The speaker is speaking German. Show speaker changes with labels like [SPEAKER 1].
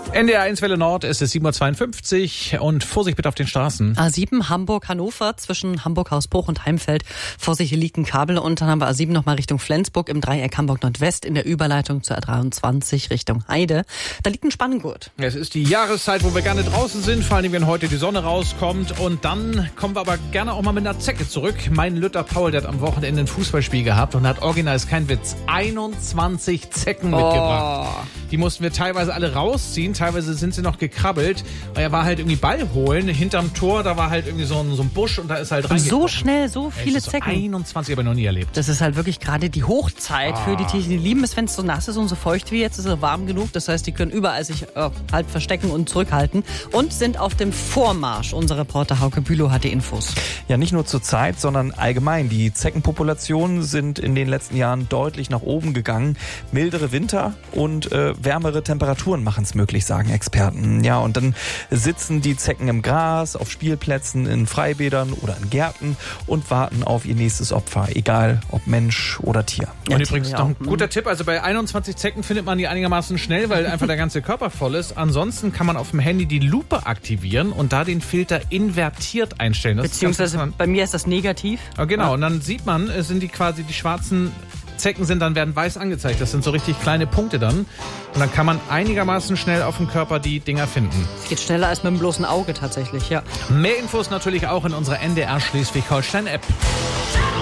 [SPEAKER 1] NDR 1 Welle Nord, es ist 7.52 Uhr und Vorsicht bitte auf den Straßen.
[SPEAKER 2] A7 Hamburg-Hannover zwischen Hamburg-Hausbruch und Heimfeld. Vorsicht, hier liegt ein Kabel und dann haben wir A7 nochmal Richtung Flensburg im Dreieck Hamburg-Nordwest in der Überleitung zur A23 Richtung Heide. Da liegt ein Spanngurt.
[SPEAKER 1] Es ist die Jahreszeit, wo wir gerne draußen sind, vor allem wenn heute die Sonne rauskommt. Und dann kommen wir aber gerne auch mal mit einer Zecke zurück. Mein Lütter Paul, der hat am Wochenende ein Fußballspiel gehabt und hat original, ist kein Witz, 21 Zecken mitgebracht. Die mussten wir teilweise alle rausziehen, teilweise sind sie noch gekrabbelt. Weil er war halt irgendwie Ball holen, hinterm Tor, da war halt irgendwie so ein Busch und da ist halt reingekommen.
[SPEAKER 2] So schnell, so viele Zecken.
[SPEAKER 1] 21 habe ich noch nie erlebt.
[SPEAKER 2] Das ist halt wirklich gerade die Hochzeit für die Tiere. Die lieben es, wenn es so nass ist und so feucht wie jetzt, ist es warm genug. Das heißt, die können überall sich halt verstecken und zurückhalten und sind auf dem Vormarsch. Unser Reporter Hauke Bülow hat die Infos.
[SPEAKER 3] Ja, nicht nur zur Zeit, sondern allgemein. Die Zeckenpopulationen sind in den letzten Jahren deutlich nach oben gegangen. Mildere Winter und wärmere Temperaturen machen es möglich, sagen Experten. Ja, und dann sitzen die Zecken im Gras, auf Spielplätzen, in Freibädern oder in Gärten und warten auf ihr nächstes Opfer, egal ob Mensch oder Tier.
[SPEAKER 1] Und übrigens noch ein guter Tipp, also bei 21 Zecken findet man die einigermaßen schnell, weil einfach der ganze Körper voll ist. Ansonsten kann man auf dem Handy die Lupe aktivieren und da den Filter invertiert einstellen. Das
[SPEAKER 2] Beziehungsweise bei mir ist das negativ.
[SPEAKER 1] Ja, genau, und dann sieht man, es sind die quasi die schwarzen Zecken werden weiß angezeigt. Das sind so richtig kleine Punkte dann. Und dann kann man einigermaßen schnell auf dem Körper die Dinger finden.
[SPEAKER 2] Es geht schneller als mit dem bloßen Auge tatsächlich, ja.
[SPEAKER 1] Mehr Infos natürlich auch in unserer NDR Schleswig-Holstein-App.